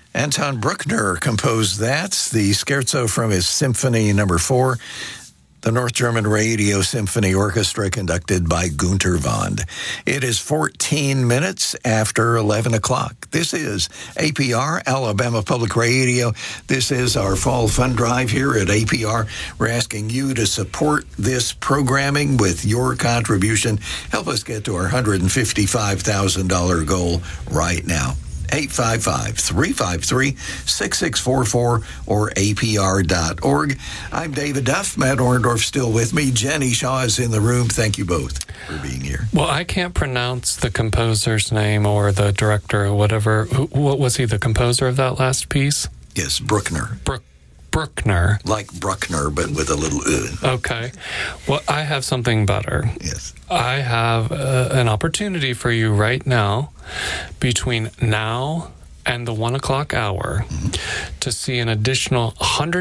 Anton Bruckner composed that, the scherzo from his Symphony No. 4, the North German Radio Symphony Orchestra, conducted by Günter Wand. It is 14 minutes after 11 o'clock. This is APR, Alabama Public Radio. This is our fall fund drive here at APR. We're asking you to support this programming with your contribution. Help us get to our $155,000 goal right now. 855-353-6644 or apr.org. I'm David Duff. Matt Orndorff still with me. Jenny Shaw is in the room. Thank you both for being here. Well, I can't pronounce the composer's name or the director or whatever. What was he, the composer of that last piece? Yes, Bruckner. Bruckner. Like Bruckner, but with a little Okay. Well, I have something better. Yes. I have an opportunity for you right now, between now and the 1 o'clock hour, to see an additional